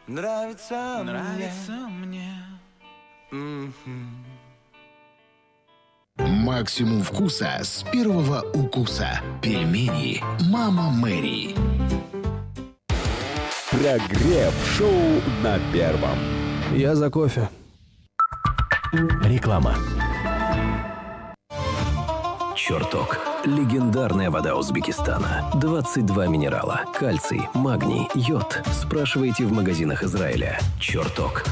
Нравится мне. Максимум вкуса с первого укуса. Пельмени «Мама Мэри». Прогрев-шоу на Первом. Я за кофе. Реклама. «Чертог». Легендарная вода Узбекистана. 22 минерала. Кальций, магний, йод. Спрашивайте в магазинах Израиля. «Чертог».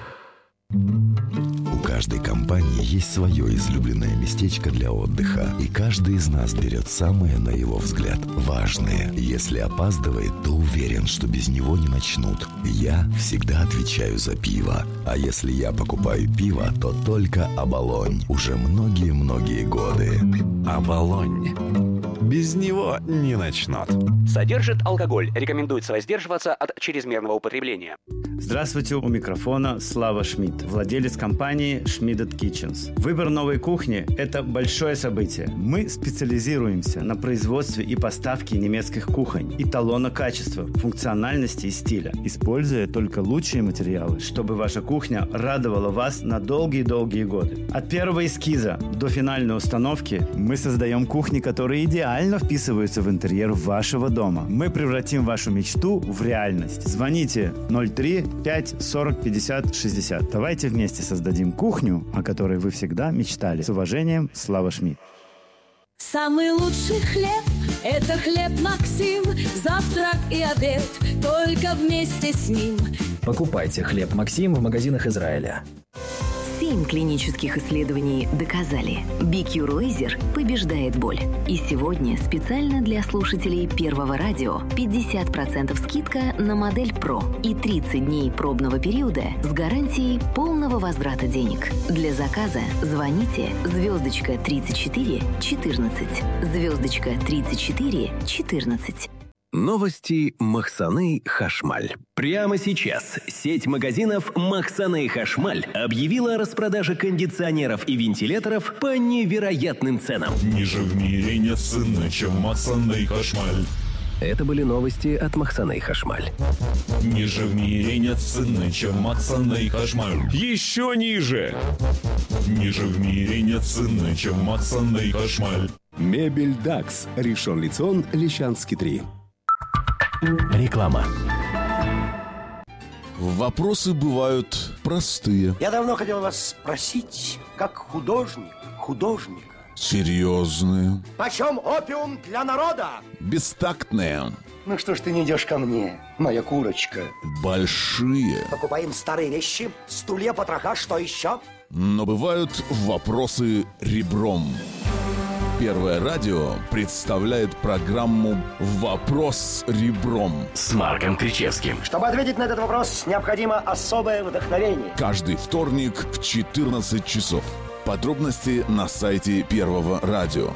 У каждой компании есть свое излюбленное местечко для отдыха, и каждый из нас берет самое, на его взгляд, важное. Если опаздывает, то уверен, что без него не начнут. Я всегда отвечаю за пиво. А если я покупаю пиво, то только «Оболонь». Уже многие-многие годы. «Оболонь». Без него не начнут. Содержит алкоголь. Рекомендуется воздерживаться от чрезмерного употребления. Здравствуйте, у микрофона Слава Шмидт, владелец компании Schmidт Kitchens. Выбор новой кухни – это большое событие. Мы специализируемся на производстве и поставке немецких кухонь, эталона качества, функциональности и стиля, используя только лучшие материалы, чтобы ваша кухня радовала вас на долгие-долгие годы. От первого эскиза до финальной установки мы создаем кухни, которые идеально вписываются в интерьер вашего дома. Мы превратим вашу мечту в реальность. Звоните 03 5 40 50 60. Давайте вместе создадим кухню, о которой вы всегда мечтали. С уважением, Слава Шмидт. Самый лучший хлеб – это хлеб Максим. Завтрак и обед только вместе с ним. Покупайте хлеб Максим в магазинах Израиля. 7 клинических исследований доказали. Бикюройзер побеждает боль. И сегодня специально для слушателей Первого радио 50% скидка на модель Pro и 30 дней пробного периода с гарантией полного возврата денег. Для заказа звоните *34 14 *34 14. Новости Махсаны Хашмаль. Прямо сейчас сеть магазинов «Махсаны Хашмаль» объявила о распродаже кондиционеров и вентиляторов по невероятным ценам. Ниже в мире нет цены, чем «Махсаны Хашмаль». Это были новости от Махсаны Хашмаль. Ниже в мире нет цены, чем «Махсаны Хашмаль». Еще ниже! Ниже в мире нет цены, чем «Махсаны Хашмаль». Мебель «Дакс». Ришон Лицион, Лещанский 3. Реклама. Вопросы бывают простые. Я давно хотел вас спросить, как художника. Серьезные. Почем опиум для народа? Бестактные. Ну что ж ты не идешь ко мне, моя курочка? Большие. Покупаем старые вещи, стулья, потроха, что еще? Но бывают вопросы ребром. Первое радио представляет программу «Вопрос ребром» с Марком Кричевским. Чтобы ответить на этот вопрос, необходимо особое вдохновение. Каждый вторник в 14 часов. Подробности на сайте Первого радио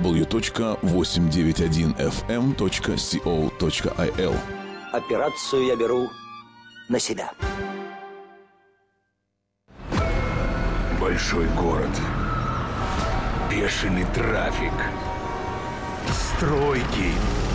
www.891fm.co.il. Операцию я беру на себя. Большой город. Бешеный трафик. Стройки.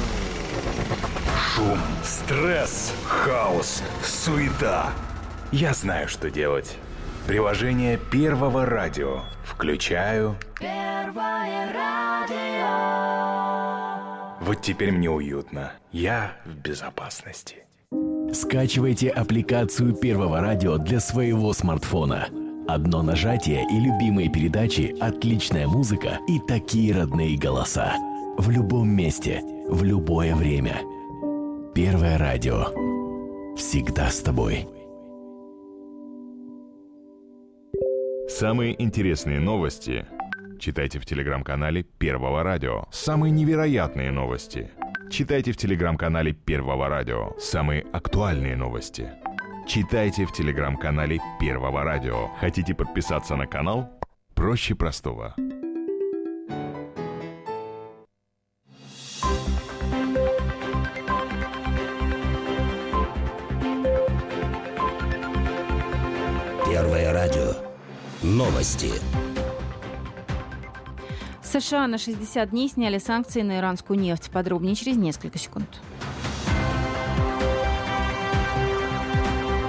Шум, стресс, хаос, суета. Я знаю, что делать. Приложение Первого радио. Включаю. Первое радио. Вот теперь мне уютно. Я в безопасности. Скачивайте аппликацию Первого радио для своего смартфона. Одно нажатие и любимые передачи, отличная музыка и такие родные голоса. В любом месте, в любое время. Первое радио. Всегда с тобой. Самые интересные новости читайте в телеграм-канале Первого радио. Самые невероятные новости читайте в телеграм-канале Первого радио. Самые актуальные новости читайте в телеграм-канале Первого радио. Хотите подписаться на канал? Проще простого. Первое радио. Новости. США на 60 дней сняли санкции на иранскую нефть. Подробнее через несколько секунд.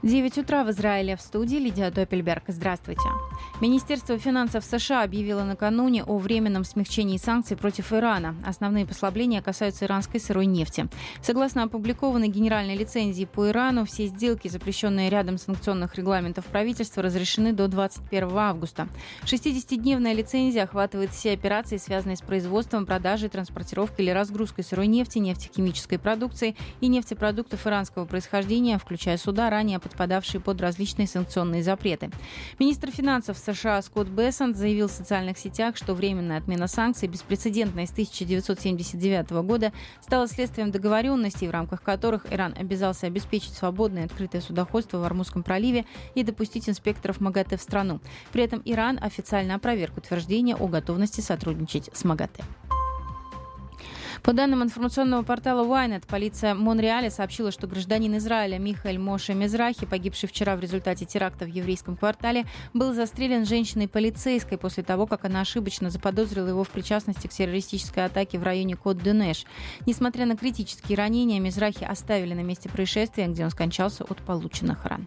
9 утра в Израиле. В студии Лидия Доппельберг. Здравствуйте. Министерство финансов США объявило накануне о временном смягчении санкций против Ирана. Основные послабления касаются иранской сырой нефти. Согласно опубликованной генеральной лицензии по Ирану, все сделки, запрещенные рядом санкционных регламентов правительства, разрешены до 21 августа. 60-дневная лицензия охватывает все операции, связанные с производством, продажей, транспортировкой или разгрузкой сырой нефти, нефтехимической продукции и нефтепродуктов иранского происхождения, включая суда, ранее подпадавшие под различные санкционные запреты. Министр финансов США Скотт Бессент заявил в социальных сетях, что временная отмена санкций, беспрецедентная с 1979 года, стала следствием договоренностей, в рамках которых Иран обязался обеспечить свободное и открытое судоходство в Ормузском проливе и допустить инспекторов МАГАТЭ в страну. При этом Иран официально опроверг утверждение о готовности сотрудничать с МАГАТЭ. По данным информационного портала Ynet, полиция Монреаля сообщила, что гражданин Израиля Михаэль Моше Мизрахи, погибший вчера в результате теракта в еврейском квартале, был застрелен женщиной-полицейской после того, как она ошибочно заподозрила его в причастности к террористической атаке в районе Кот-де-Неш. Несмотря на критические ранения, Мизрахи оставили на месте происшествия, где он скончался от полученных ран.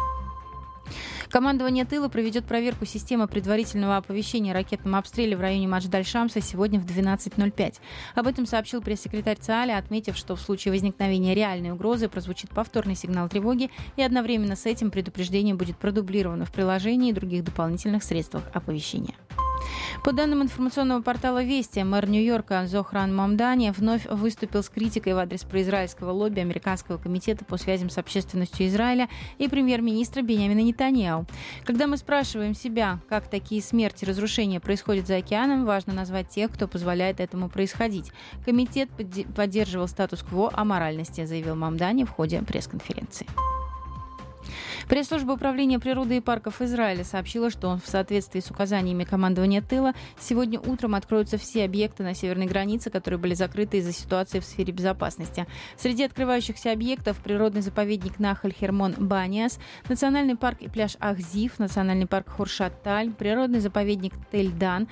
Командование тыла проведет проверку системы предварительного оповещения о ракетном обстреле в районе Мадждаль-Шамса сегодня в 12:05. Об этом сообщил пресс-секретарь ЦААля, отметив, что в случае возникновения реальной угрозы прозвучит повторный сигнал тревоги, и одновременно с этим предупреждение будет продублировано в приложении и других дополнительных средствах оповещения. По данным информационного портала «Вести», мэр Нью-Йорка Зохран Мамдани вновь выступил с критикой в адрес произраильского лобби Американского комитета по связям с общественностью Израиля и премьер-министра Биньямина Нетаньяху. Когда мы спрашиваем себя, как такие смерти и разрушения происходят за океаном, важно назвать тех, кто позволяет этому происходить. Комитет поддерживал статус-кво аморальности, заявил Мамдани в ходе пресс-конференции. Пресс-служба Управления природы и парков Израиля сообщила, что в соответствии с указаниями командования тыла сегодня утром откроются все объекты на северной границе, которые были закрыты из-за ситуации в сфере безопасности. Среди открывающихся объектов природный заповедник Нахаль-Хермон-Баниас, национальный парк и пляж Ахзив, национальный парк Хуршат-Таль, природный заповедник Тель-Дан,